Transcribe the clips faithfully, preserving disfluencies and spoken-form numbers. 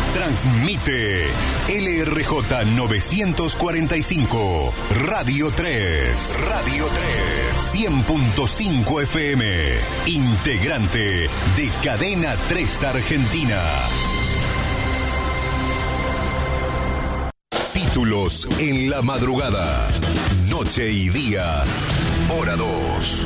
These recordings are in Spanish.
Transmite L R J novecientos cuarenta y cinco, Radio tres. Radio tres. cien punto cinco F M. Integrante de Cadena tres Argentina. Títulos en la madrugada. Noche y día. Hora dos.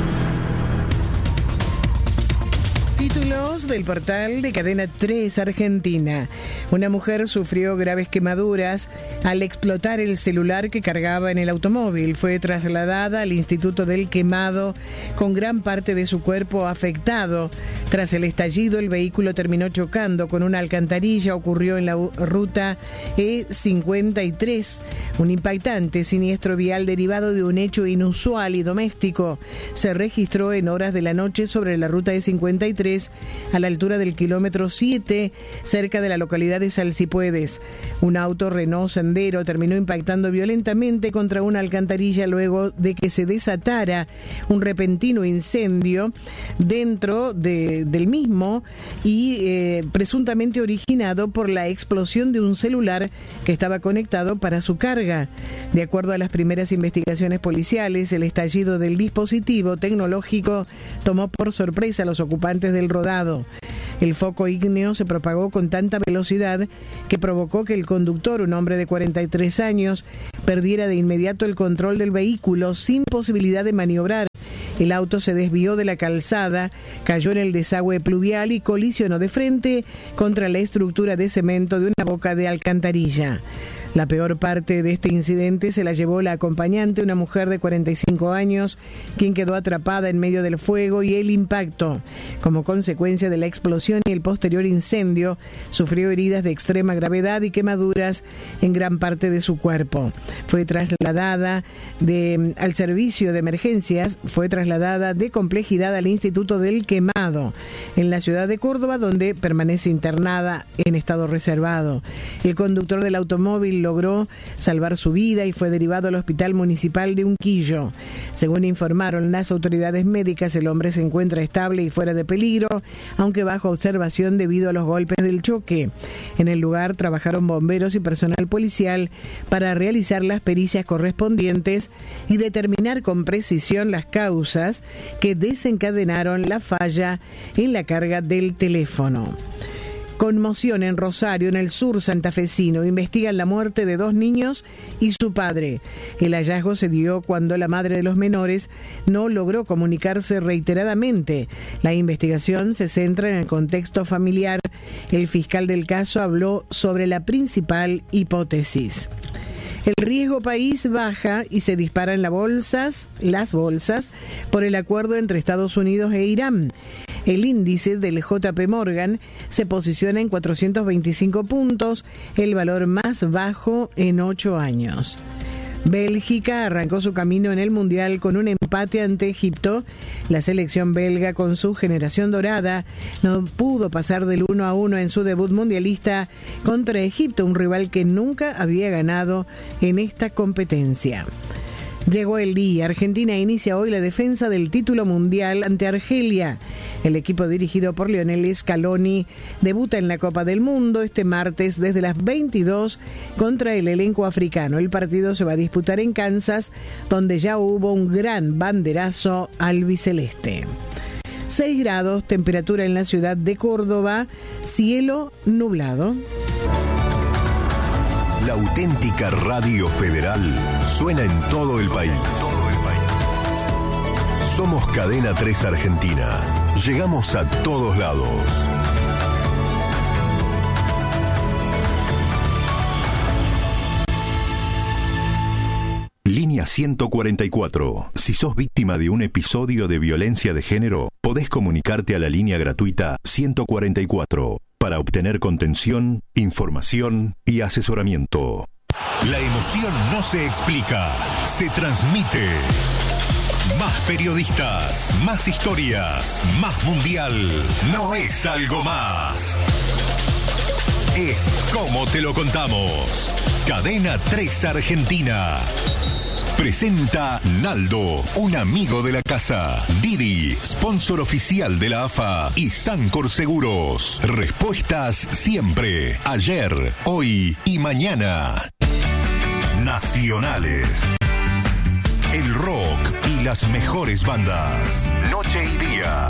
Títulos del portal de Cadena tres Argentina. Una mujer sufrió graves quemaduras al explotar el celular que cargaba en el automóvil. Fue trasladada al Instituto del Quemado con gran parte de su cuerpo afectado. Tras el estallido, el vehículo terminó chocando con una alcantarilla. Ocurrió en la ruta E cincuenta y tres. Un impactante siniestro vial derivado de un hecho inusual y doméstico se registró en horas de la noche sobre la ruta E cincuenta y tres a la altura del kilómetro siete, cerca de la localidad de Salsipuedes. Un auto Renault Sandero terminó impactando violentamente contra una alcantarilla luego de que se desatara un repentino incendio dentro de, del mismo y eh, presuntamente originado por la explosión de un celular que estaba conectado para su carga. De acuerdo a las primeras investigaciones policiales, el estallido del dispositivo tecnológico tomó por sorpresa a los ocupantes del rodado. El foco ígneo se propagó con tanta velocidad que provocó que el conductor, un hombre de cuarenta y tres años, perdiera de inmediato el control del vehículo sin posibilidad de maniobrar. El auto se desvió de la calzada, cayó en el desagüe pluvial y colisionó de frente contra la estructura de cemento de una boca de alcantarilla. La peor parte de este incidente se la llevó la acompañante, una mujer de cuarenta y cinco años, quien quedó atrapada en medio del fuego y el impacto. Como consecuencia de la explosión y el posterior incendio, sufrió heridas de extrema gravedad y quemaduras en gran parte de su cuerpo. Fue trasladada de, al servicio de emergencias, fue trasladada de complejidad al Instituto del Quemado, en la ciudad de Córdoba, donde permanece internada en estado reservado. El conductor del automóvil logró salvar su vida y fue derivado al Hospital Municipal de Unquillo. Según informaron las autoridades médicas, el hombre se encuentra estable y fuera de peligro, aunque bajo observación debido a los golpes del choque. En el lugar trabajaron bomberos y personal policial para realizar las pericias correspondientes y determinar con precisión las causas que desencadenaron la falla en la carga del teléfono. Conmoción en Rosario, en el sur santafesino. Investigan la muerte de dos niños y su padre. El hallazgo se dio cuando la madre de los menores no logró comunicarse reiteradamente. La investigación se centra en el contexto familiar. El fiscal del caso habló sobre la principal hipótesis. El riesgo país baja y se disparan las bolsas, las bolsas por el acuerdo entre Estados Unidos e Irán. El índice del J P Morgan se posiciona en cuatrocientos veinticinco puntos, el valor más bajo en ocho años. Bélgica arrancó su camino en el Mundial con un empate ante Egipto. La selección belga, con su generación dorada, no pudo pasar del uno a uno en su debut mundialista contra Egipto, un rival que nunca había ganado en esta competencia. Llegó el día. Argentina inicia hoy la defensa del título mundial ante Argelia. El equipo dirigido por Lionel Scaloni debuta en la Copa del Mundo este martes desde las veintidós contra el elenco africano. El partido se va a disputar en Kansas, donde ya hubo un gran banderazo albiceleste. seis grados, temperatura en la ciudad de Córdoba, cielo nublado. La auténtica Radio Federal suena en todo el país. Somos Cadena tres Argentina. Llegamos a todos lados. Línea ciento cuarenta y cuatro. Si sos víctima de un episodio de violencia de género, podés comunicarte a la línea gratuita ciento cuarenta y cuatro para obtener contención, información y asesoramiento. La emoción no se explica, se transmite. Más periodistas, más historias, más mundial. No es algo más. Es como te lo contamos. Cadena tres Argentina Presenta Naldo, un amigo de la casa. Didi, sponsor oficial de la A F A y Sancor Seguros. Respuestas siempre, ayer, hoy y mañana. Nacionales. El rock y las mejores bandas. Noche y día.